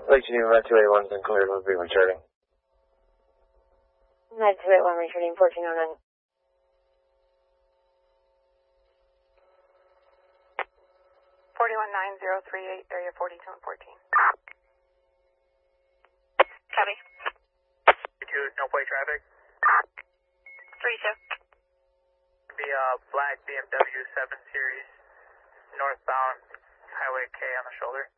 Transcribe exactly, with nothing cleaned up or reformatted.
Lake Geneva, two eighty-one's been cleared, we'll be returning. nine two eight one returning fourteen oh nine. forty-one nine zero three eight, area forty-two and fourteen. Copy. two, no play traffic. three two. Be a black B M W seven series, northbound, Highway K on the shoulder.